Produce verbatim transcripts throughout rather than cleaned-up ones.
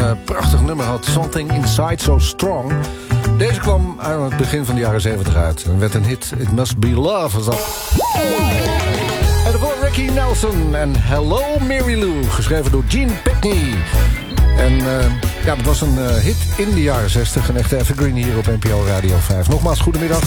uh, prachtig nummer had. Something Inside So Strong. Deze kwam aan het begin van de jaren zeventig uit. En werd een hit. It Must Be Love. Was dat. En daarvoor Ricky Nelson en Hello Mary Lou. Geschreven door Gene Pitney. En uh, ja, het was een uh, hit in de jaren zestig. Een echte evergreen hier op N P O Radio vijf. Nogmaals, goedemiddag.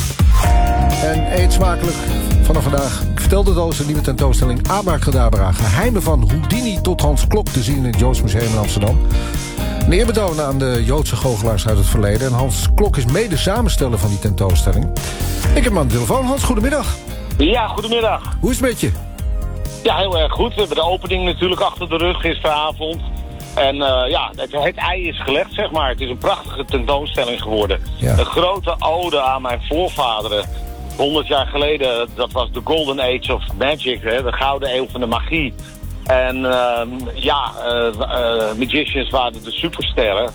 En eet smakelijk vanaf vandaag. Ik vertelde het al, zijn nieuwe tentoonstelling Abracadabra. Geheimen van Houdini tot Hans Klok te zien in het Joods Museum in Amsterdam. Een eerbetoon aan de Joodse goochelaars uit het verleden. En Hans Klok is mede samensteller van die tentoonstelling. Ik heb hem aan de telefoon. Hans, goedemiddag. Ja, goedemiddag. Hoe is het met je? Ja, heel erg goed. We hebben de opening natuurlijk achter de rug gisteravond. En uh, ja, het, het ei is gelegd, zeg maar. Het is een prachtige tentoonstelling geworden. Ja. Een grote ode aan mijn voorvaderen. honderd jaar geleden, dat was de Golden Age of Magic, hè, de gouden eeuw van de magie. En uh, ja, uh, uh, magicians waren de supersterren.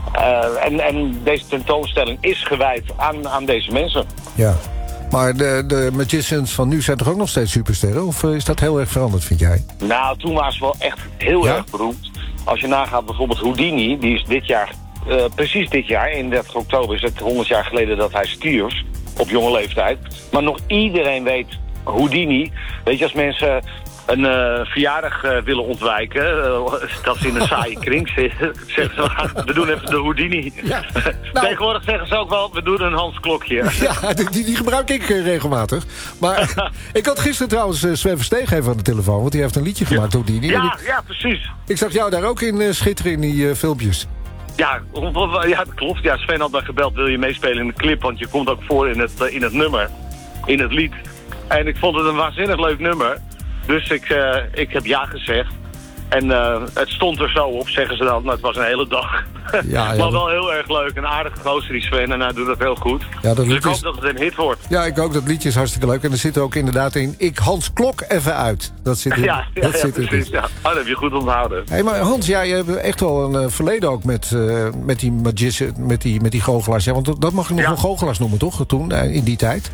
Uh, en, en deze tentoonstelling is gewijd aan, aan deze mensen. Ja, maar de, de magicians van nu zijn toch ook nog steeds supersterren? Of is dat heel erg veranderd, vind jij? Nou, toen waren ze wel echt heel ja? erg beroemd. Als je nagaat bijvoorbeeld Houdini, die is dit jaar, uh, precies dit jaar, eenendertig oktober is het honderd jaar geleden dat hij stierf. Op jonge leeftijd. Maar nog iedereen weet Houdini. Weet je, als mensen een uh, verjaardag uh, willen ontwijken, uh, dat ze in een saaie kring zitten, zeggen ze, we doen even de Houdini. Ja, nou, tegenwoordig zeggen ze ook wel, we doen een Hans Klokje. Ja, die, die gebruik ik uh, regelmatig. Maar ik had gisteren trouwens uh, Sven Versteeg even aan de telefoon, want die heeft een liedje gemaakt, Houdini. Ja, ik, ja, precies. Ik zag jou daar ook in uh, schitteren in die uh, filmpjes. Ja, ja, dat klopt. Ja, Sven had mij gebeld, wil je meespelen in de clip? Want je komt ook voor in het, in het nummer, in het lied. En ik vond het een waanzinnig leuk nummer. Dus ik, uh, ik heb ja gezegd. En uh, het stond er zo op, zeggen ze dan. Nou, het was een hele dag. Ja, ja, maar wel heel erg leuk. Een aardige gozer die Sven en hij doet dat heel goed. Ja, dat dus ik hoop is... dat het een hit wordt. Ja, ik ook. Dat liedje is hartstikke leuk. En er zit ook inderdaad in, ik Hans Klok even uit. Dat zit in. Ja, ja, dat ja, zit ja precies. Ja. Oh, dat heb je goed onthouden. Hey, maar Hans, ja, je hebt echt wel een uh, verleden ook met, uh, met die magician, met die, met die goochelaars. Ja, want dat mag je nog ja. wel goochelaars noemen, toch? Toen, uh, in die tijd.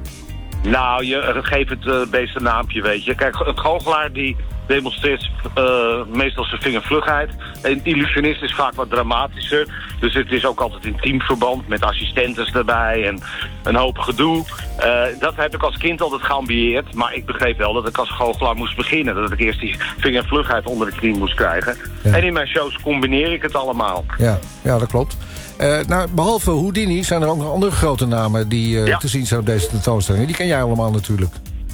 Nou, je geeft het uh, beste naampje, weet je. Kijk, een goochelaar die demonstreert uh, meestal zijn vingervlugheid. Een illusionist is vaak wat dramatischer. Dus het is ook altijd in teamverband met assistentes erbij en een hoop gedoe. Uh, dat heb ik als kind altijd geambieerd. Maar ik begreep wel dat ik als goochelaar moest beginnen. Dat ik eerst die vingervlugheid onder de knie moest krijgen. Ja. En in mijn shows combineer ik het allemaal. Ja, ja dat klopt. Uh, nou, behalve Houdini zijn er ook nog andere grote namen die uh, ja. te zien zijn op deze tentoonstelling. Die ken jij allemaal natuurlijk.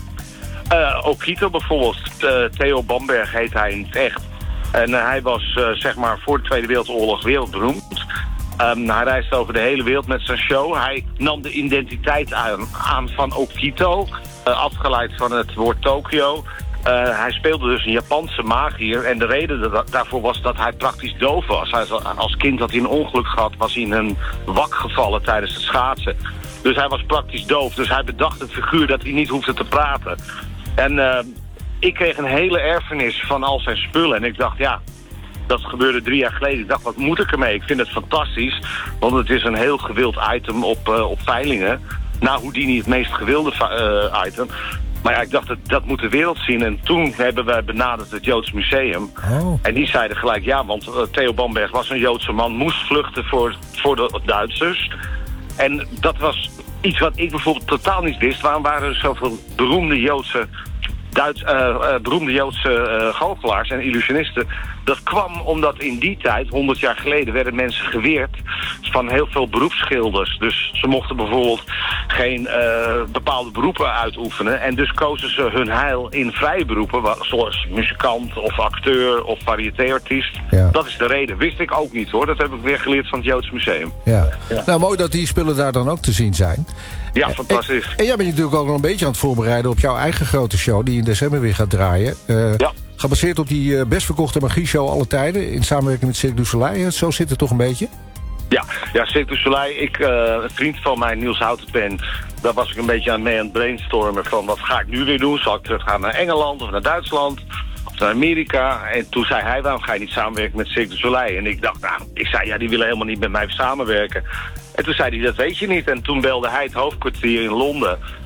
Uh, Okito bijvoorbeeld. Uh, Theo Bamberg heet hij in het echt. En uh, hij was uh, zeg maar voor de Tweede Wereldoorlog wereldberoemd. Um, hij reisde over de hele wereld met zijn show. Hij nam de identiteit aan, aan van Okito. Uh, afgeleid van het woord Tokio. Uh, hij speelde dus een Japanse magier. En de reden da- daarvoor was dat hij praktisch doof was. Hij, als kind had hij een ongeluk gehad. Was hij in een wak gevallen tijdens het schaatsen. Dus hij was praktisch doof. Dus hij bedacht het figuur dat hij niet hoefde te praten. En uh, ik kreeg een hele erfenis van al zijn spullen. En ik dacht, ja, dat gebeurde drie jaar geleden. Ik dacht, wat moet ik ermee? Ik vind het fantastisch. Want het is een heel gewild item op, uh, op veilingen. Nou, Houdini het meest gewilde uh, item. Maar ja, ik dacht, dat, dat moet de wereld zien. En toen hebben we benaderd het Joods Museum. Oh. En die zeiden gelijk, ja, want uh, Theo Bamberg was een Joodse man. Moest vluchten voor, voor de Duitsers. En dat was iets wat ik bijvoorbeeld totaal niet wist. Waarom waren er zoveel beroemde Joodse, Duits, uh, uh, beroemde Joodse uh, goochelaars en illusionisten? Dat kwam omdat in die tijd, honderd jaar geleden, werden mensen geweerd van heel veel beroepsschilders. Dus ze mochten bijvoorbeeld geen uh, bepaalde beroepen uitoefenen. En dus kozen ze hun heil in vrije beroepen, zoals muzikant of acteur of variétéartiest. Ja. Dat is de reden. Wist ik ook niet hoor. Dat heb ik weer geleerd van het Joods Museum. Ja. Ja. Nou, mooi dat die spullen daar dan ook te zien zijn. Ja, fantastisch. En, en jij bent natuurlijk ook nog een beetje aan het voorbereiden op jouw eigen grote show die in december weer gaat draaien. Uh, ja. Gebaseerd op die uh, best verkochte magieshow alle tijden in samenwerking met Cirque du Soleil. Zo zit het toch een beetje? Ja, ja Cirque du Soleil. Ik, uh, een vriend van mij, Niels Houtenpen, daar was ik een beetje aan mee aan het brainstormen van wat ga ik nu weer doen? Zal ik terug gaan naar Engeland of naar Duitsland of naar Amerika? En toen zei hij, waarom ga je niet samenwerken met Cirque du Soleil? En ik dacht, nou, ik zei, ja, die willen helemaal niet met mij samenwerken. En toen zei hij, dat weet je niet. En toen belde hij het hoofdkwartier in Londen.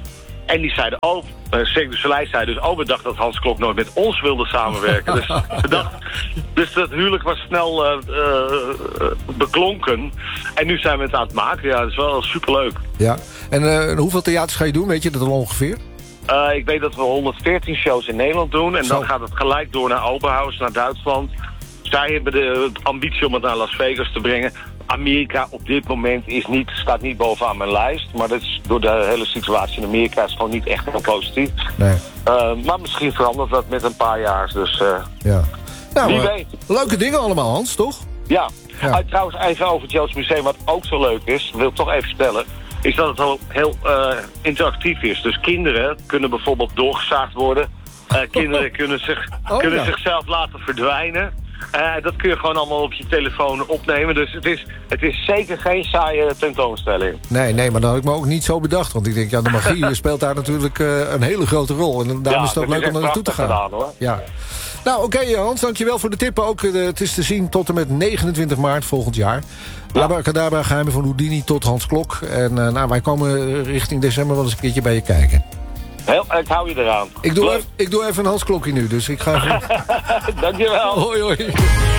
En die zeiden, oh, uh, Cirque du Soleil zei dus, oh, we dachten dat Hans Klok nooit met ons wilde samenwerken. Dus, we dachten, dus dat huwelijk was snel uh, uh, beklonken. En nu zijn we het aan het maken. Ja, dat is wel superleuk. Ja, en uh, hoeveel theaters ga je doen? Weet je dat al ongeveer? Uh, ik weet dat we honderdveertien shows in Nederland doen. En Zo. dan gaat het gelijk door naar Oberhaus, naar Duitsland. Zij hebben de ambitie om het naar Las Vegas te brengen. Amerika op dit moment is niet, staat niet bovenaan mijn lijst. Maar dat is door de hele situatie in Amerika is gewoon niet echt heel positief. Nee. Uh, maar misschien verandert dat met een paar jaar. Dus uh, ja. Nou, wie uh, weet. Leuke dingen allemaal, Hans, toch? Ja. Ja. Uh, trouwens, even over het Joods Museum. Wat ook zo leuk is, wil ik toch even vertellen, is dat het heel, heel uh, interactief is. Dus kinderen kunnen bijvoorbeeld doorgezaagd worden. Uh, kinderen kunnen, zich, oh, kunnen ja. zichzelf laten verdwijnen. Uh, dat kun je gewoon allemaal op je telefoon opnemen. Dus het is, het is zeker geen saaie tentoonstelling. Nee, nee, maar dat had ik me ook niet zo bedacht. Want ik denk, ja, de magie speelt daar natuurlijk uh, een hele grote rol. En daarom Ja, is het ook dat leuk is om er naartoe te echt gaan. prachtig gedaan, hoor. Ja. Nou, oké, okay, Hans, dankjewel voor de tip. Ook, uh, het is te zien tot en met negenentwintig maart volgend jaar. Ja. Abracadabra, Geheimen van Houdini tot Hans Klok. En uh, nou, wij komen richting december wel eens een keertje bij je kijken. Heel, ik hou je eraan. Ik doe, even, ik doe even een Hans Klokje nu, dus ik ga even... Dankjewel. Hoi, hoi.